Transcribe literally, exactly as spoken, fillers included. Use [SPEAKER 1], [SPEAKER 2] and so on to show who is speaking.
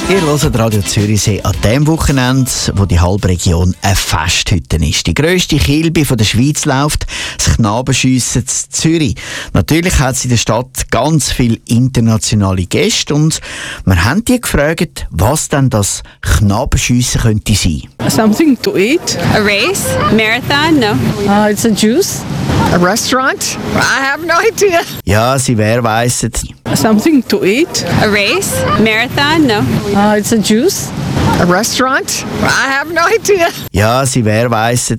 [SPEAKER 1] Ihr hört Radio Zürichsee an dem Wochenende, wo die halbe Region eine Festhütte ist. Die grösste Kilbe der Schweiz läuft, das Knabenschiessen in Zürich. Natürlich hat es in der Stadt ganz viele internationale Gäste und wir haben die gefragt, was denn das Knabenschiessen könnte sein.
[SPEAKER 2] Something to eat.
[SPEAKER 3] A race? Marathon? No.
[SPEAKER 2] Uh, it's a juice.
[SPEAKER 4] A restaurant? I have no idea.
[SPEAKER 1] Ja, sie wer weiss es.
[SPEAKER 2] Something to eat.
[SPEAKER 3] A race? Marathon? No.
[SPEAKER 2] Uh, it's a juice.
[SPEAKER 4] A restaurant? I have no idea.
[SPEAKER 1] Ja, sie wer weiss es.